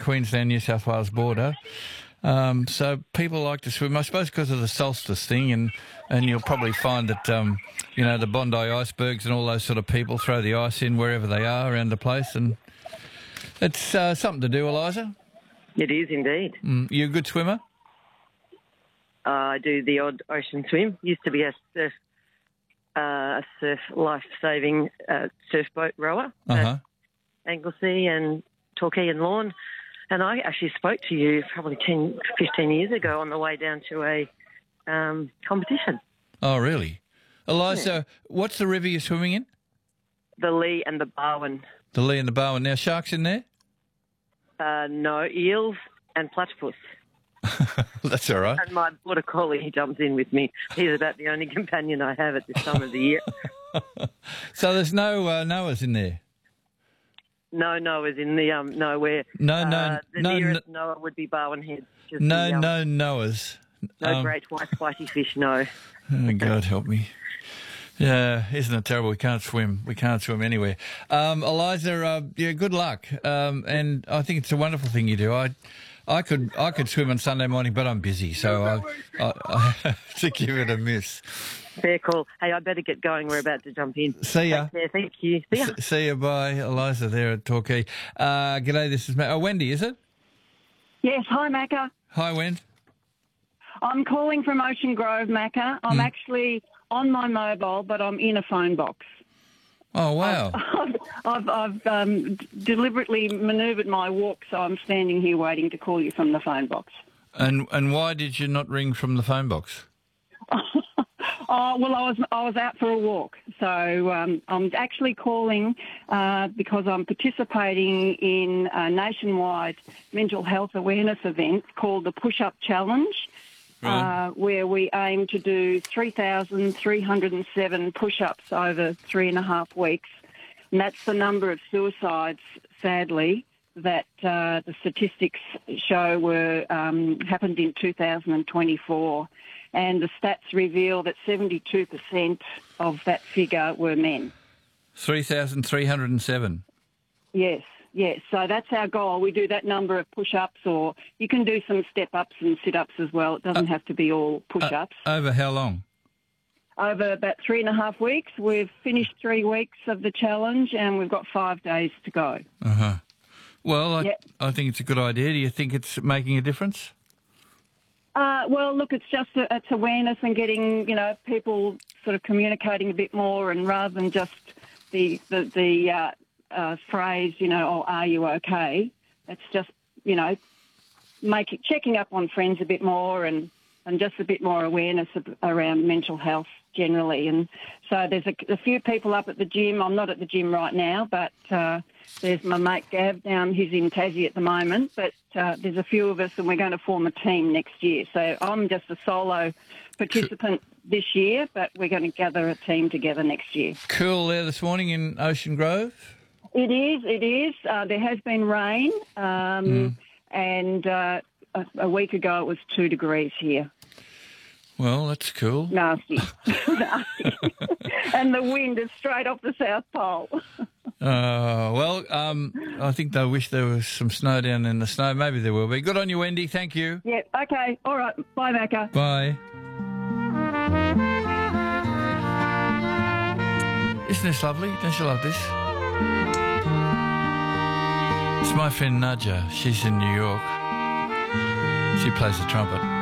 Queensland-New South Wales border. So people like to swim, I suppose, because of the solstice thing, and you'll probably find that, the Bondi icebergs and all those sort of people throw the ice in wherever they are around the place, and it's something to do, Eliza. It is indeed. You a good swimmer? I do the odd ocean swim. Used to be a surf life-saving surf boat rower at Anglesey and Torquay and Lorne. And I actually spoke to you probably 10, 15 years ago on the way down to a competition. Oh, really? Eliza, What's the river you're swimming in? The Lee and the Barwon. The Lee and the Barwon. Now, sharks in there? No, eels and platypus. That's all right. And my border collie, he jumps in with me. He's about the only companion I have at this time of the year. So there's no Noahs in there? No Noahs in the nowhere. The nearest Noah would be Barwon Head. No Noahs. No great white spicy fish, no. Oh, God help me. Yeah, isn't it terrible? We can't swim. We can't swim anywhere. Eliza, good luck. And I think it's a wonderful thing you do. I could swim on Sunday morning, but I'm busy, so I have to give it a miss. Fair call. Hey, I better get going. We're about to jump in. See ya. Take care. Thank you. See ya. See ya. Bye. Eliza there at Torquay. G'day, this is Wendy, is it? Yes. Hi, Macca. Hi, Wendy. I'm calling from Ocean Grove, Macca. I'm actually on my mobile, but I'm in a phone box. Oh, wow. I've deliberately manoeuvred my walk, so I'm standing here waiting to call you from the phone box. And why did you not ring from the phone box? Well, I was out for a walk, so I'm actually calling because I'm participating in a nationwide mental health awareness event called the Push Up Challenge, where we aim to do 3,307 push-ups over 3.5 weeks, and that's the number of suicides, sadly, that the statistics show were happened in 2024. And the stats reveal that 72% of that figure were men. 3,307? Yes. So that's our goal. We do that number of push-ups, or you can do some step-ups and sit-ups as well. It doesn't have to be all push-ups. Over how long? Over about 3.5 weeks. We've finished 3 weeks of the challenge, and we've got 5 days to go. Well, I think it's a good idea. Do you think it's making a difference? Well, look, it's awareness and getting, people sort of communicating a bit more, and rather than just the phrase, oh, are you okay? It's just, checking up on friends a bit more and just a bit more awareness around mental health generally. And so there's a few people up at the gym. I'm not at the gym right now, but there's my mate Gav down. He's in Tassie at the moment, but there's a few of us, and we're going to form a team next year. So I'm just a solo participant this year, but we're going to gather a team together next year. Cool there this morning in Ocean Grove? It is. There has been rain, and a week ago it was 2 degrees here. Well, that's cool. Nasty. And the wind is straight off the South Pole. I think they wish there was some snow down in the snow. Maybe there will be. Good on you, Wendy. Thank you. Yeah, okay. All right. Bye, Macca. Bye. Isn't this lovely? Don't you love this? It's my friend Nadja. She's in New York. She plays the trumpet.